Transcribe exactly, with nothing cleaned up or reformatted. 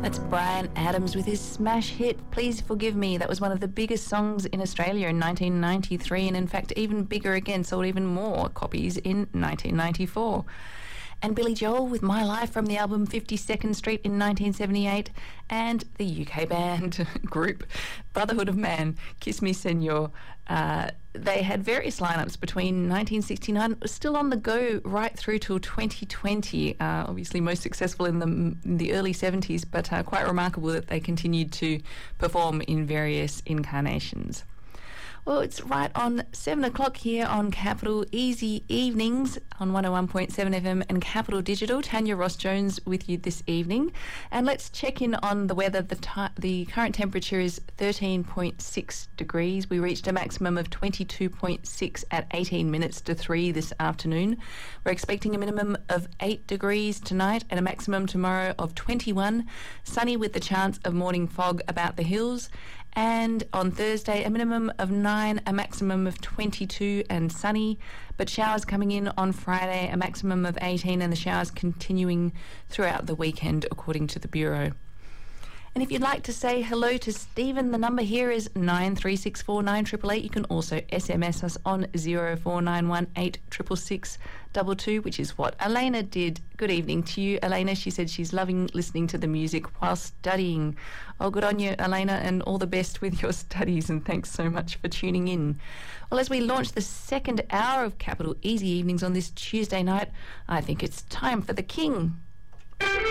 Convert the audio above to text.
That's Bryan Adams with his smash hit, Please Forgive Me. That was one of the biggest songs in Australia in nineteen ninety-three, and in fact even bigger again, sold even more copies in nineteen ninety-four. And Billy Joel with My Life from the album fifty-second Street in nineteen seventy-eight, and the U K band group Brotherhood of Man, Kiss Me Senor. Uh, they had various lineups between nineteen sixty-nine, still on the go right through till twenty twenty, uh, obviously most successful in the, in the early seventies, but uh, quite remarkable that they continued to perform in various incarnations. Well, it's right on seven o'clock here on Capital Easy Evenings on one oh one point seven F M and Capital Digital. Tanya Ross-Jones with you this evening. And let's check in on the weather. The, ti- the current temperature is thirteen point six degrees. We reached a maximum of twenty-two point six at eighteen minutes to three this afternoon. We're expecting a minimum of eight degrees tonight and a maximum tomorrow of twenty-one. Sunny with the chance of morning fog about the hills. And on Thursday, a minimum of nine, a maximum of twenty-two and sunny, but showers coming in on Friday, a maximum of eighteen, and the showers continuing throughout the weekend, according to the Bureau. And if you'd like to say hello to Stephen, the number here is nine three six four nine eight eight eight. You can also S M S us on zero four nine one eight six six six two two, which is what Elena did. Good evening to you, Elena. She said she's loving listening to the music while studying. Oh, good on you, Elena, and all the best with your studies, and thanks so much for tuning in. Well, as we launch the second hour of Capital Easy Evenings on this Tuesday night, I think it's time for the King.